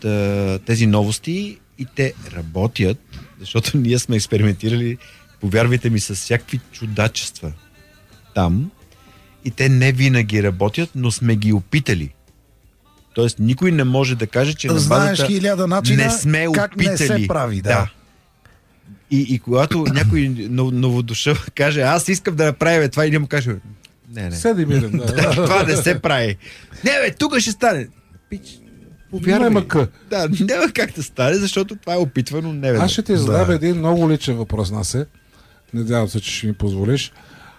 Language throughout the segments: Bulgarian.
тези новости и те работят, защото ние сме експериментирали, повярвайте ми, с всякакви чудачества там и те не винаги работят, но сме ги опитали. Тоест никой не може да каже, че на базата не сме как опитали. Не се прави, да. И когато някой новодушъл каже, аз искам да направя това и не му каже, не. Седи мирен, да. Това не се прави. Не бе, тук ще стане. Пич, повярвай. Няма как да стане, защото това е опитвано неведнъж. Аз ще ти задам един много личен въпрос, Насе. Надявам се, че ще ми позволиш.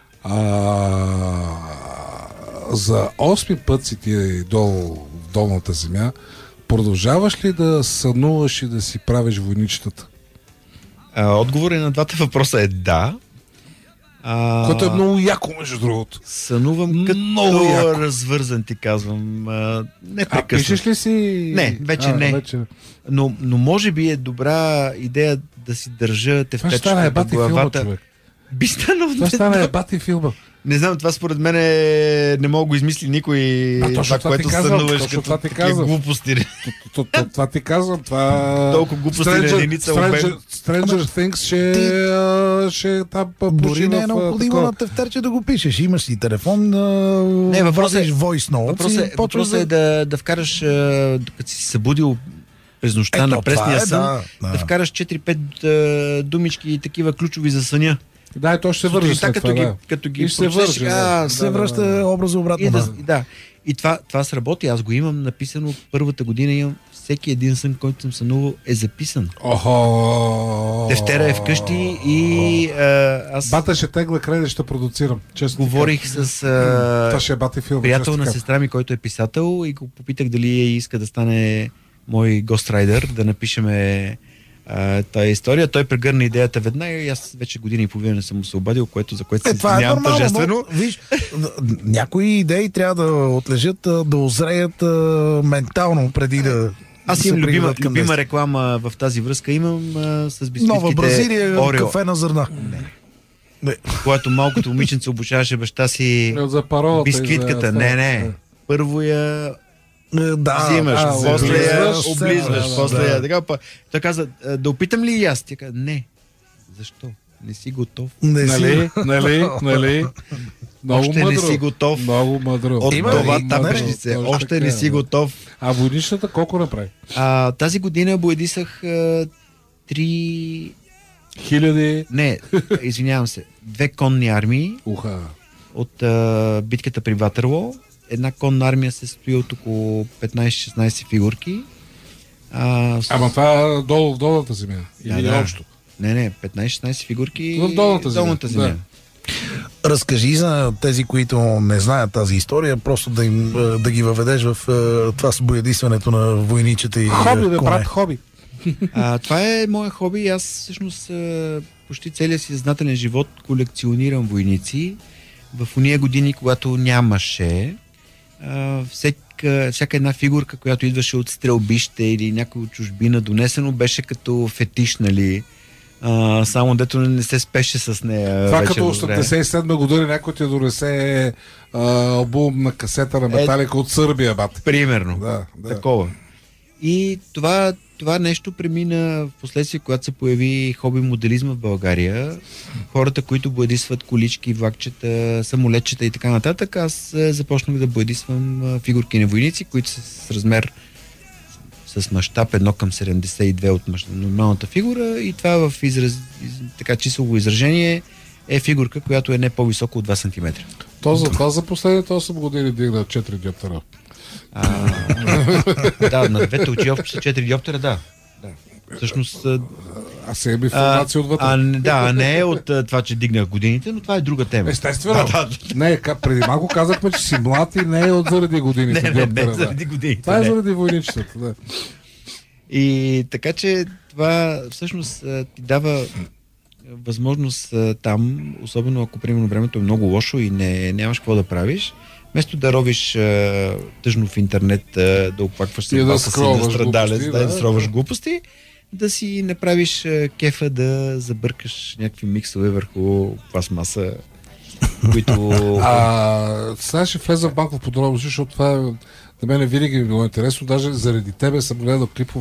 За 8 път си ти долу в долната земя, продължаваш ли да сънуваш и да си правиш войничетата? Отговорът на двата въпроса е да. Което е много яко, между другото. Сънувам като развързан, ти казвам. Пишеш ли си? Не, вече не. Вече... Но може би е добра идея да си държа тефтерчето по главата. Филма, Би станал. Това стана ебати филма. Не знам, това според мен не мога го измисли никой. Това, което сънуваш като такива глупости. Това ти казвам. Толкова глупости на единица обем. Stranger Things ще там дори не е необходимо на тефтерче да го пишеш. Имаш си телефон, въпросът е voice notes. Въпросът е да вкараш, като си събудил през нощта на пресния сън, да вкараш 4-5 думички и такива ключови за съня. Да, то ще се върже след това. Като ги се върже. Се връща образа обратно. И това сработи. Аз го имам написано първата година. Имам всеки един сън, който съм сънувал, е записан. Тефтера е вкъщи и аз... Бата ще тегла кредит, ще продуцирам. Говорих с приятел на сестра ми, който е писател и го попитах дали иска да стане мой гострайдер, да напишеме тая история. Той прегърна идеята веднага и аз вече година и половина не съм му се обадил, за което се извинявам тържествено. Виж, някои идеи трябва да отлежат, да озреят ментално преди да... Аз имам любима реклама в тази връзка. Имам с бисквитките Нова Бразилия, Орео. кафе на зърна. Не. Когато малкото момиченце обучаваше баща си бисквитката. Не. Първо я взимаш, после я облизваш, после я... Той каза, да опитам ли и аз? Тя каза, не. Защо? Не си готов. Нали? Още не си готов. Много мъдро. От това тапещице. Още не си готов. А войничната колко направи? Тази година боядисах 3... Хиляди? Не, извинявам се. 2 конни армии от битката при Ватерлоо. Една конна армия се състои от около 15-16 фигурки. Ама това долу в долната земя? Или общо? Не, 15-16 фигурки в долната земя. Да. Разкажи за тези, които не знаят тази история, просто да ги въведеш в това с боядисването на войничета и хоби, коне. брат, хоби. Това е мое хоби. Аз всъщност почти целият си съзнателен живот колекционирам войници. В уния години, когато нямаше, всяка една фигурка, която идваше от стрелбище или някой от чужбина донесено, беше като фетиш, нали? Само дето не се спеше с нея. Това като 87 година някой ти донесе албум на касета на Металика от Сърбия, бат. Примерно. Такова. И това нещо премина в последствие, когато се появи хоби моделизма в България. Хората, които боядисват колички, влакчета, самолетчета и така нататък, аз започнах да боядисвам фигурки на войници, които са с размер с мащаб 1:72 от нормалната фигура и това в така числово изражение е фигурка, която е не по-висока от 2 см. Това за последните 8 години дигна 4 диоптера. Да, на двете очи общо са 4 диоптера, да. Всъщност... сега има информация отвътре. Не е от това, че дигнах годините, но това е друга тема. Естествено. Не, преди малко казахме, че си млад и не е от заради годините. Не заради годините. Това е заради войничеството, да. И така, че това всъщност ти дава възможност там, особено ако примерно времето е много лошо и нямаш какво да правиш, вместо да ровиш тъжно в интернет, да оплакваш съдбата си, да страдалец, да скроваш глупости, да си направиш кефа да забъркаш някакви миксове върху пластмаса, които... Сега ще влеза в банков подробности, защото това На мен винаги ми било интересно, даже заради тебе съм гледал клипове